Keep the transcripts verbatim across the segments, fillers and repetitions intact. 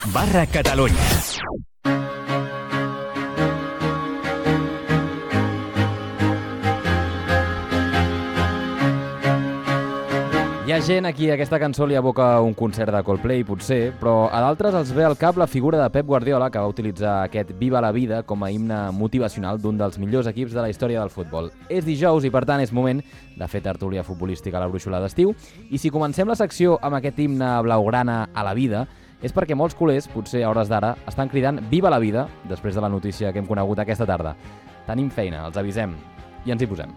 barra Catalunya. Hi ha gent a qui aquesta cançó li evoca un concert de Coldplay, potser, però a d'altres els ve al cap la figura de Pep Guardiola, que va utilitzar aquest Viva la vida com a himne motivacional d'un dels millors equips de la història del futbol. És dijous i, per tant, és moment de fer tertúlia futbolística a la brúixola d'estiu, i si comencem la secció amb aquest himne blaugrana a la vida, és perquè molts culers, potser a hores d'ara, estan cridant Viva la vida després de la notícia que hem conegut aquesta tarda. Tenim feina, els avisem, i ens hi posem.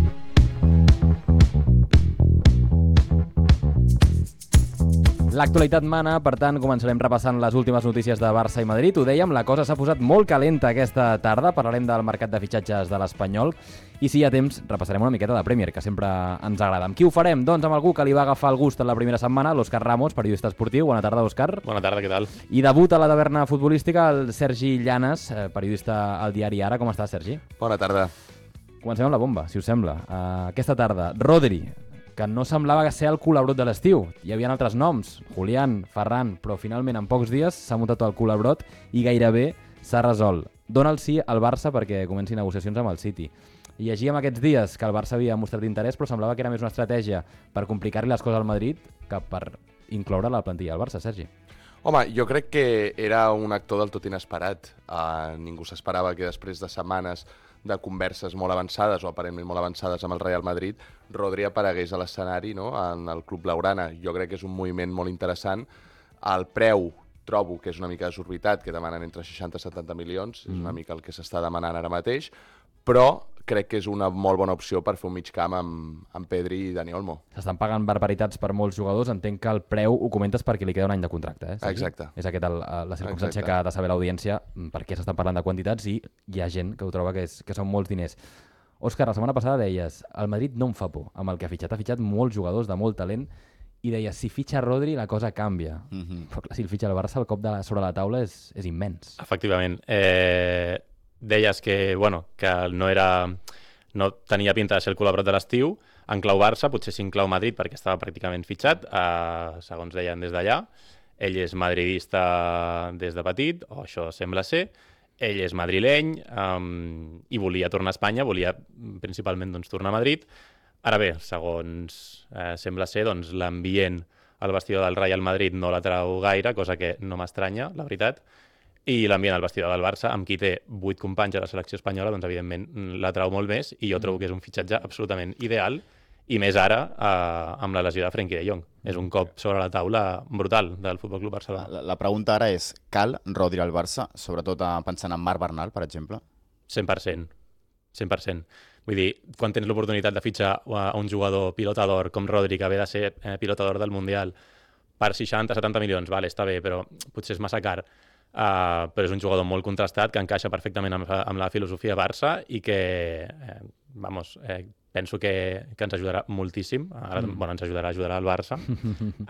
L'actualitat mana, per tant, començarem repassant les últimes notícies de Barça i Madrid. Ho dèiem, la cosa s'ha posat molt calenta aquesta tarda. Parlarem del mercat de fitxatges de l'Espanyol i, si hi ha temps, repassarem una miqueta de Premier, que sempre ens agrada. Amb qui ho farem? Doncs amb algú que li va agafar el gust en la primera setmana, l'Òscar Ramos, periodista esportiu. Bona tarda, Òscar. Bona tarda, què tal? I debut a la taverna futbolística el Sergi Llanes, periodista al diari Ara. Com estàs, Sergi? Bona tarda. Comencem amb la bomba, si us sembla. Uh, aquesta tarda, Rodri, que no semblava ser el culabrot de l'estiu. Hi havia altres noms, Julián, Ferran, però finalment en pocs dies s'ha muntat el culabrot i gairebé s'ha resolt. Dona el sí al Barça perquè comenci negociacions amb el City. Llegíem aquests dies que el Barça havia mostrat interès, però semblava que era més una estratègia per complicar-li les coses al Madrid que per incloure la plantilla del Barça, Sergi. Home, jo crec que era un actor del tot inesperat. Uh, ningú s'esperava que després de setmanes de converses molt avançades o aparentment molt avançades amb el Real Madrid, Rodri aparegués a l'escenari, no?, en el Club Blaugrana. Jo crec que és un moviment molt interessant. El preu trobo que és una mica desorbitat, que demanen entre seixanta i setanta milions, mm. és una mica el que s'està demanant ara mateix, però crec que és una molt bona opció per fer un mig camp amb, amb Pedri i Dani Olmo. S'estan pagant barbaritats per molts jugadors. Entenc que el preu ho comentes perquè li queda un any de contracte, eh? Exacte. És aquesta la circumstància Exacte. que ha de saber l'audiència per què s'estan parlant de quantitats, i hi ha gent que ho troba que, és, que són molts diners. Òscar, la setmana passada deies el Madrid no em fa por. Amb el que ha fitxat, ha fitxat molts jugadors de molt talent, i deies, si fitxa Rodri la cosa canvia. Mm-hmm. Però clar, si el fitxa el Barça, el cop de la, sobre la taula és, és immens. Efectivament. Eh... Deies que, bueno, que no era, no tenia pinta de ser el col·laborat de l'estiu. En clau Barça, potser sí en clau Madrid, perquè estava pràcticament fitxat, eh, segons deien des d'allà. Ell és madridista des de petit, o això sembla ser. Ell és madrileny um, i volia tornar a Espanya, volia principalment doncs, tornar a Madrid. Ara bé, segons eh, sembla ser, doncs, l'ambient al vestidor del Real Madrid no l'atrau gaire, cosa que no m'estranya, la veritat. I l'ambient al vestidor del Barça, amb qui té vuit companys a la selecció espanyola, doncs evidentment l'atrau molt més, i jo trobo que és un fitxatge absolutament ideal, i més ara eh, amb la lesió de Frenkie de Jong. És un cop sobre la taula brutal del Futbol Club Barcelona. La, la pregunta ara és, cal Rodri al Barça, sobretot pensant en Marc Bernal, per exemple? cent per cent. cent per cent. Vull dir, quan tens l'oportunitat de fitxar a un jugador pilota d'or com Rodri, que ve de ser eh, pilota d'or del Mundial, per seixanta a setanta milions, vale, està bé, però potser és massa car. Uh, però és un jugador molt contrastat que encaixa perfectament amb, amb la filosofia Barça i que, eh, vamos, eh, penso que, que ens ajudarà moltíssim, ara, mm. bueno, ens ajudarà, ajudarà el Barça um,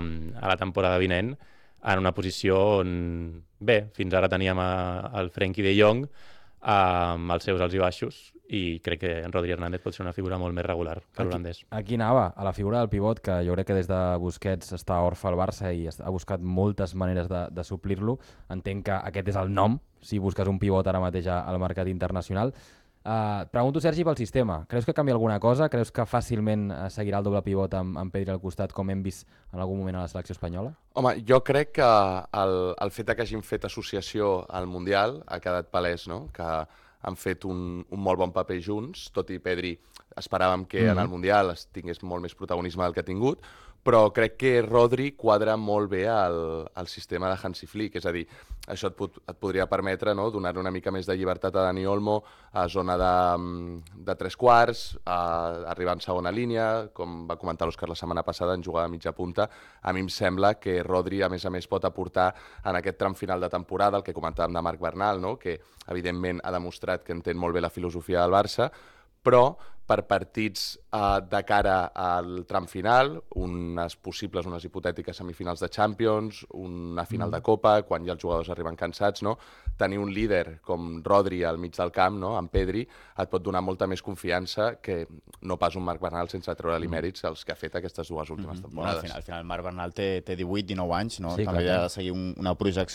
a la temporada vinent en una posició on, bé, fins ara teníem a, el Frenkie de Jong amb els seus alts i baixos, i crec que en Rodri Hernández pot ser una figura molt més regular que l'holandès. Aquí anava, a la figura del pivot, que jo crec que des de Busquets està orfe al Barça i ha buscat moltes maneres de, de suplir-lo. Entenc que aquest és el nom, si busques un pivot ara mateix al mercat internacional. Uh, pregunto, Sergi, pel sistema. Creus que canvia alguna cosa? Creus que fàcilment seguirà el doble pivot amb, amb Pedri al costat, com hem vist en algun moment a la selecció espanyola? Home, jo crec que el, el fet que hagin fet associació al Mundial ha quedat palès, no?, que han fet un, un molt bon paper junts, tot i Pedri esperàvem que mm-hmm. en el Mundial es tingués molt més protagonisme del que ha tingut, però crec que Rodri quadra molt bé al, al sistema de Hansi Flick, és a dir, això et, pot, et podria permetre, no?, donar una mica més de llibertat a Dani Olmo, a zona de, de tres quarts, a arribar en segona línia, com va comentar l'Òscar la setmana passada, en jugada a mitja punta. A mi em sembla que Rodri, a més a més, pot aportar en aquest tram final de temporada, el que comentàvem de Marc Bernal, no?, que evidentment ha demostrat que entén molt bé la filosofia del Barça, però per partits uh, de cara al tram final, unes possibles, unes hipotètiques semifinals de Champions, una final mm. de Copa, quan ja els jugadors arriben cansats, no? Tenir un líder com Rodri al mig del camp, no? Amb Pedri, et pot donar molta més confiança que no pas un Marc Bernal sense treure-li mm. mèrits els que ha fet aquestes dues últimes mm. temporades. Bueno, al final, al final Marc Bernal té, té divuit dinou anys, no? Sí, també clar, ha de seguir un, una projecció